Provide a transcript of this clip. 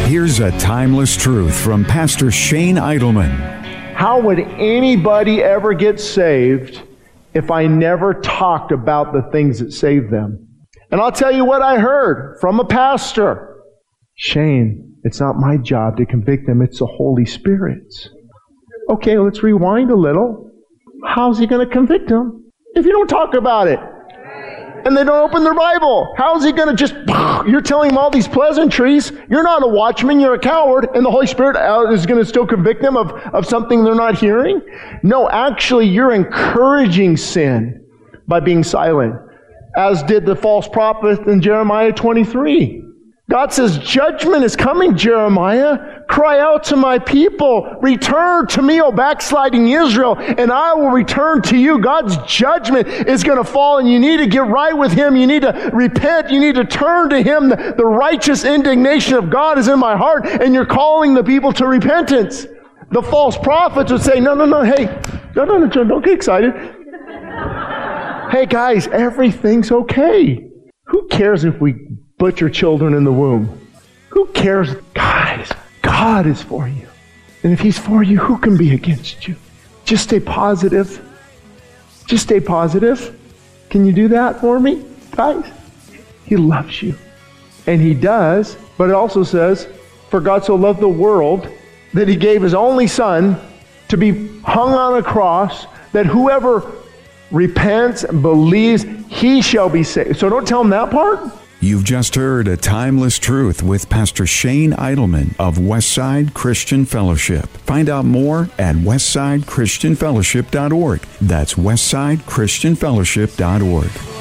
Here's a timeless truth from Pastor Shane Idleman. How would anybody ever get saved if I never talked about the things that saved them? And I'll tell you what I heard from a pastor. Shane, it's not my job to convict them, it's the Holy Spirit's. Okay, let's rewind a little. How's he going to convict them if you don't talk about it? And they don't open their Bible. How's he going to just, you're telling them all these pleasantries. You're not a watchman, you're a coward, and the Holy Spirit is going to still convict them of something they're not hearing? No, actually, you're encouraging sin by being silent, as did the false prophet in Jeremiah 23. God says, judgment is coming, Jeremiah. Cry out to my people. Return to me, O backsliding Israel, and I will return to you. God's judgment is going to fall, and you need to get right with Him. You need to repent. You need to turn to Him. The righteous indignation of God is in my heart, and you're calling the people to repentance. The false prophets would say, no, hey, no, don't get excited. Hey, guys, everything's okay. Who cares if we butcher children in the womb? Who cares? Guys, God is for you. And if He's for you, who can be against you? Just stay positive. Just stay positive. Can you do that for me, guys? He loves you. And He does, but it also says, for God so loved the world that He gave His only Son to be hung on a cross, that whoever repents and believes, he shall be saved. So don't tell them that part. You've just heard a timeless truth with Pastor Shane Idleman of Westside Christian Fellowship. Find out more at westsidechristianfellowship.org. That's westsidechristianfellowship.org.